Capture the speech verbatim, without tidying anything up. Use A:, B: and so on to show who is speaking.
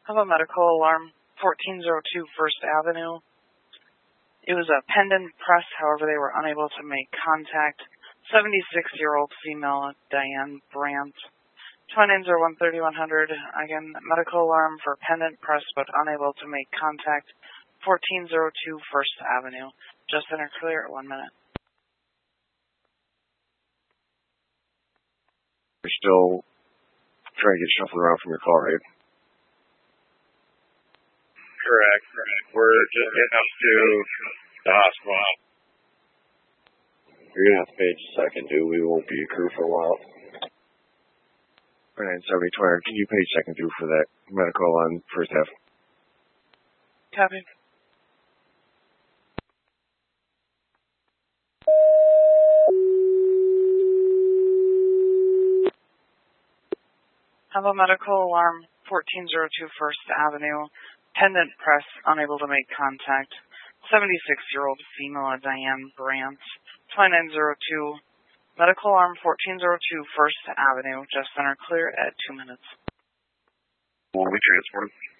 A: Have a medical alarm, fourteen oh two First Avenue. It was a pendant press, however, they were unable to make contact. seventy-six-year-old female, Diane Brandt. twenty-nine oh one, thirty-one hundred. Again, medical alarm for pendant press, but unable to make contact. fourteen oh two First Avenue. Just enter clear at one minute.
B: You're still trying to get shuffled around from your call, right?
C: Correct, correct. We're just getting up to the hospital.
B: You're going to have to pay just a second, dude. We won't be a crew for a while. nine seventy, twenty, can you pay second through for that medical on first half?
A: Copy. Have a medical alarm, fourteen oh two First Avenue. Pendant press, unable to make contact. seventy-six-year-old female, Diane Brandt. twenty-nine oh two. Medical alarm, fourteen oh two First Avenue. Just enter clear at two minutes.
B: Will we transport?